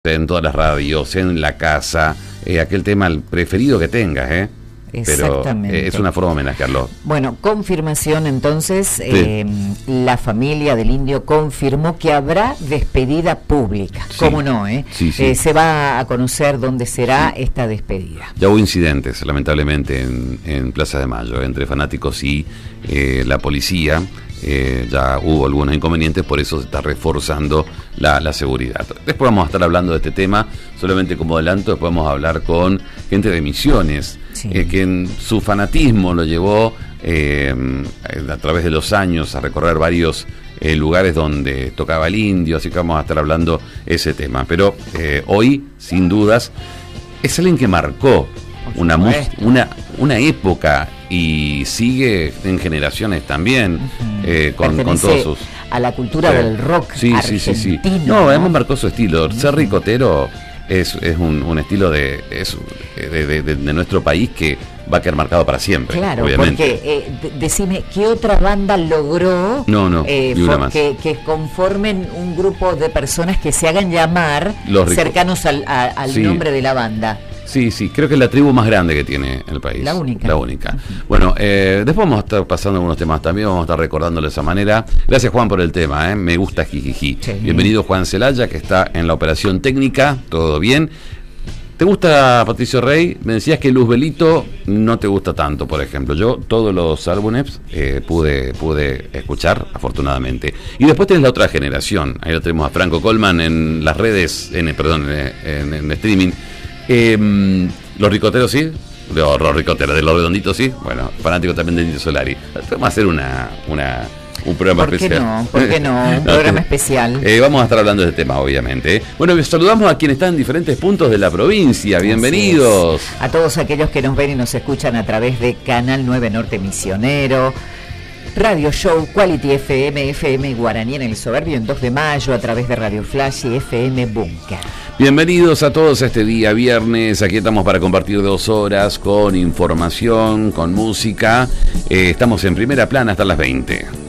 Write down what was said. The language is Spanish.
en todas las radios, en la casa, aquel tema el preferido que tengas, Exactamente. Pero es una forma de homenajearlo. Bueno, confirmación entonces, Sí. la familia del Indio confirmó que habrá despedida pública. Sí. ¿Cómo no, Sí, sí. Se va a conocer dónde será esta despedida. Ya hubo incidentes, lamentablemente, en Plaza de Mayo, entre fanáticos y la policía. Ya hubo algunos inconvenientes, por eso se está reforzando la seguridad. Después vamos a estar hablando de este tema, solamente como adelanto, después vamos a hablar con gente de Misiones, Sí. que en su fanatismo lo llevó a través de los años a recorrer varios lugares donde tocaba el Indio, así que vamos a estar hablando ese tema. Pero hoy, sin dudas, es alguien que marcó una época y sigue en generaciones también, con todos sus... a la cultura del rock argentino. No, además marcó su estilo. Ser ricotero es un estilo de nuestro país que va a quedar marcado para siempre. Claro, obviamente. porque decime, ¿qué otra banda logró ni una más. Que conformen un grupo de personas que se hagan llamar cercanos al Sí. nombre de la banda? Sí, creo que es la tribu más grande que tiene el país. La única. Bueno, después vamos a estar pasando algunos temas también, vamos a estar recordándolo de esa manera. Gracias, Juan, por el tema, me gusta jijiji. Sí. Bienvenido, Juan Celaya, que está en la operación técnica, todo bien. ¿Te gusta Patricio Rey? Me decías que Luzbelito no te gusta tanto, por ejemplo. Yo todos los álbumes pude escuchar, afortunadamente. Y después tenés la otra generación. Ahí lo tenemos a Franco Colman en las redes, en streaming. Los ricoteros sí, los ricoteros de los redonditos sí, bueno, fanático también de Indio Solari. Vamos a hacer un programa especial. ¿Por qué no? Un programa especial. Vamos a estar hablando de este tema, obviamente. Bueno, saludamos a quienes están en diferentes puntos de la provincia. Bienvenidos. A todos aquellos que nos ven y nos escuchan a través de Canal 9 Norte Misionero, Radio Show, Quality FM, FM Guaraní en el Soberbio en 2 de mayo, a través de Radio Flash y FM Bunker. Bienvenidos a todos a este día viernes. Aquí estamos para compartir 2 horas con información, con música. Estamos en primera plana hasta las 20.